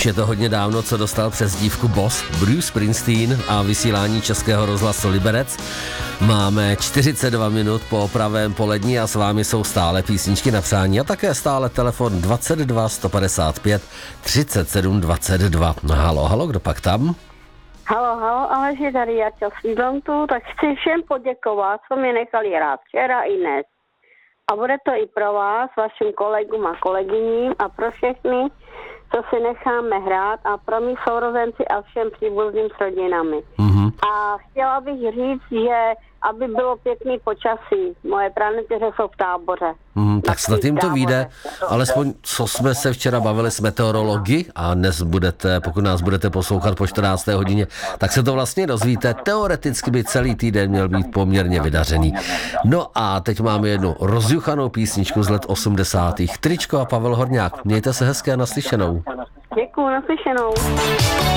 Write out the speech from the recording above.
Už je to hodně dávno, co dostal přezdívku Boss Bruce Springsteen a vysílání Českého rozhlasu Liberec. Máme 42 minut po pravém polední a s vámi jsou stále písničky na přání a také stále telefon 22 155 37 22. Halo, kdo pak tam? Halo, Aleži, tady Jarča Svídlontu, tak chci všem poděkovat, co mi nechali hrát včera i dnes. A bude to i pro vás, vašim kolegům a kolegyním a pro všechny, co si necháme hrát a pro mý sourozenci a všem příbuzným s rodinami. Mm-hmm. A chtěla bych říct, že aby bylo pěkný počasí, moje pranetěře jsou v Táboře. Tak snad jim to vyjde, alespoň co jsme se včera bavili s meteorology a dnes budete, pokud nás budete poslouchat po 14. hodině, tak se to vlastně dozvíte. Teoreticky by celý týden měl být poměrně vydařený. No a teď máme jednu rozjuchanou písničku z let 80. Tričko a Pavel Horňák. Mějte se hezké, naslyšenou. Děkuju, naslyšenou.